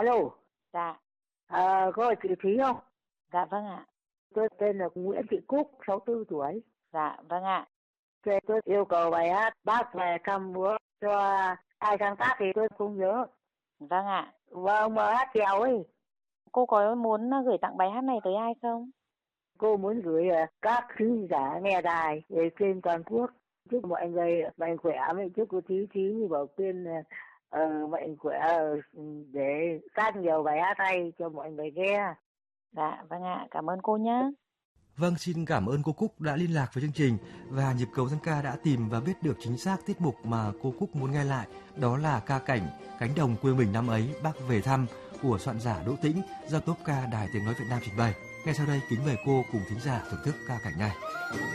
Alo, Dạ, có phải chị Thúy không? dạ vâng ạ. Tôi tên là Nguyễn Thị Cúc, 64 tuổi. Dạ vâng ạ. Tôi yêu cầu bài hát Bác về thăm bố cho ai sáng tác thì tôi không nhớ. Vâng ạ. Vâng, mà hát chèo ấy. Cô có muốn gửi tặng bài hát này tới ai không? Cô muốn gửi các khán giả nghe đài trên toàn quốc. Chúc mọi người mạnh khỏe, với chúc cô Thúy như Bảo Quyên mạnh khỏe để phát nhiều bài hát hay cho mọi người nghe. Dạ vâng ạ, cảm ơn cô nhé. Vâng, xin cảm ơn cô Cúc đã liên lạc với chương trình và nhịp cầu dân ca đã tìm và biết được chính xác tiết mục mà cô Cúc muốn nghe lại. Đó là ca cảnh Cánh đồng quê mình năm ấy bác về thăm của soạn giả Đỗ Tĩnh do tốp ca Đài Tiếng Nói Việt Nam trình bày. Ngay sau đây kính mời cô cùng thính giả thưởng thức ca cảnh này.